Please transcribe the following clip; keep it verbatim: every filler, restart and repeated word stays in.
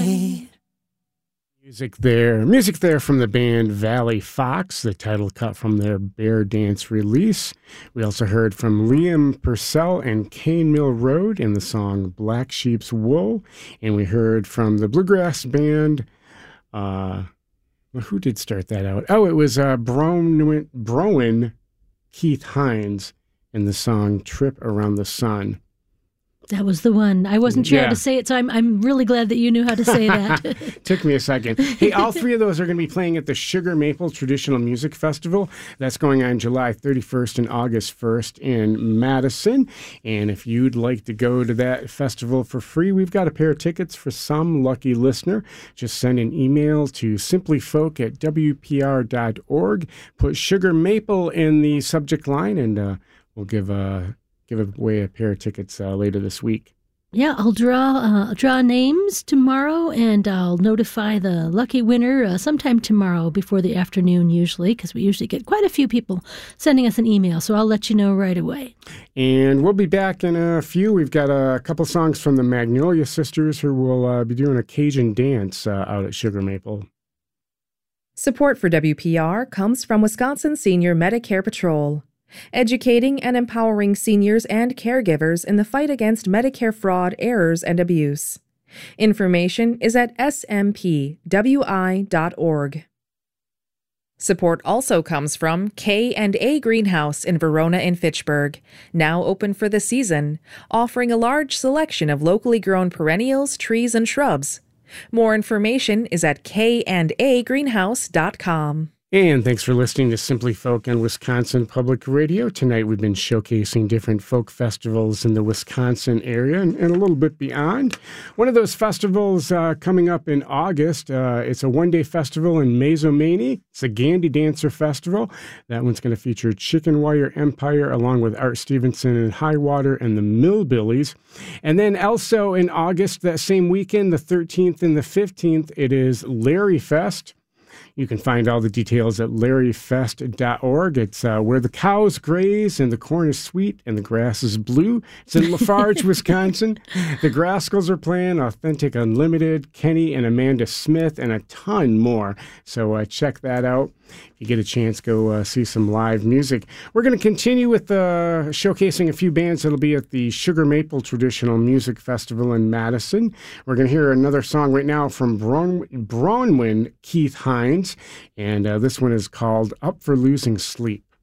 night. Music there. Music there from the band Valley Fox, the title cut from their Bear Dance release. We also heard from Liam Purcell and Cane Mill Road in the song Black Sheep's Wool. And we heard from the bluegrass band, uh, who did start that out? Oh, it was uh, Browen, Browen Keith Hines in the song Trip Around the Sun. That was the one. I wasn't sure Yeah. how to say it, so I'm I'm really glad that you knew how to say that. Took me a second. Hey, all three of those are going to be playing at the Sugar Maple Traditional Music Festival. That's going on July thirty-first and August first in Madison. And if you'd like to go to that festival for free, we've got a pair of tickets for some lucky listener. Just send an email to simplyfolk at w p r dot org. Put Sugar Maple in the subject line, and uh, we'll give a... give away a pair of tickets uh, later this week. Yeah, I'll draw uh, draw names tomorrow, and I'll notify the lucky winner uh, sometime tomorrow before the afternoon, usually, because we usually get quite a few people sending us an email, so I'll let you know right away. And we'll be back in a few. We've got a couple songs from the Magnolia Sisters, who will uh, be doing a Cajun dance uh, out at Sugar Maple. Support for W P R comes from Wisconsin Senior Medicare Patrol, educating and empowering seniors and caregivers in the fight against Medicare fraud, errors, and abuse. Information is at s m p w i dot org. Support also comes from K and A Greenhouse in Verona and Fitchburg, now open for the season, offering a large selection of locally grown perennials, trees, and shrubs. More information is at k and a greenhouse dot com. And thanks for listening to Simply Folk on Wisconsin Public Radio. Tonight we've been showcasing different folk festivals in the Wisconsin area and, and a little bit beyond. One of those festivals uh, coming up in August, uh, it's a one-day festival in Mazomanie. It's a Gandy Dancer Festival. That one's going to feature Chicken Wire Empire along with Art Stevenson and Highwater and the Millbillies. And then also in August, that same weekend, the thirteenth and the fifteenth, it is Larry Fest. You can find all the details at larry fest dot org. It's uh, where the cows graze and the corn is sweet and the grass is blue. It's in Lafarge, Wisconsin. The Graskels are playing, Authentic Unlimited, Kenny and Amanda Smith, and a ton more. So uh, check that out. If you get a chance, go uh, see some live music. We're going to continue with uh, showcasing a few bands that'll be at the Sugar Maple Traditional Music Festival in Madison. We're going to hear another song right now from Bron- Bronwyn Keith Hines, and uh, this one is called Up for Losing Sleep.